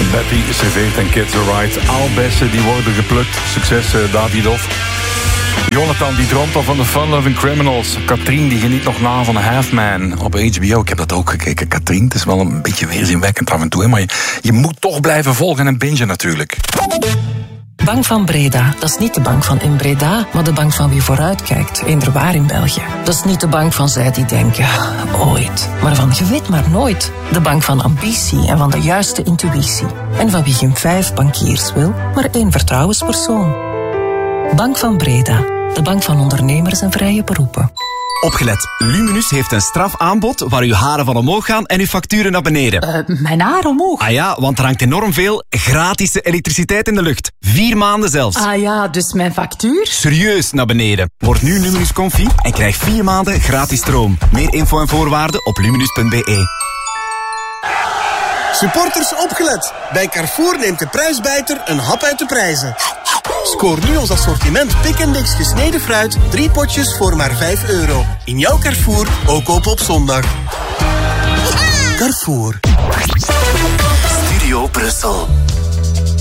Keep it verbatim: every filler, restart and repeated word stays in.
Betty serveert en Kids Alright. Aalbessen die worden geplukt. Succes, uh, Davidoff. Jonathan die droomt al van de Fun-Loving Criminals. Katrien die geniet nog na van Half Man op H B O. Ik heb dat ook gekeken, Katrien. Het is wel een beetje weerzinwekkend af en toe, hè, maar je, je moet toch blijven volgen en bingen natuurlijk. Bank van Breda, dat is niet de bank van in Breda, maar de bank van wie vooruitkijkt, eender waar in België. Dat is niet de bank van zij die denken, ooit, maar van je weet maar nooit. De bank van ambitie en van de juiste intuïtie. En van wie geen vijf bankiers wil, maar één vertrouwenspersoon. Bank van Breda, de bank van ondernemers en vrije beroepen. Opgelet, Luminus heeft een strafaanbod waar uw haren van omhoog gaan en uw facturen naar beneden. Uh, mijn haar omhoog? Ah ja, want er hangt enorm veel gratis elektriciteit in de lucht. Vier maanden zelfs. Ah ja, dus mijn factuur? Serieus naar beneden. Word nu Luminus Comfy en krijg vier maanden gratis stroom. Meer info en voorwaarden op luminus punt b e. Supporters opgelet. Bij Carrefour neemt de prijsbijter een hap uit de prijzen. Scoor nu ons assortiment Pick and Mix gesneden fruit. Drie potjes voor maar vijf euro. In jouw Carrefour, ook open op zondag. Carrefour. Studio Brussel.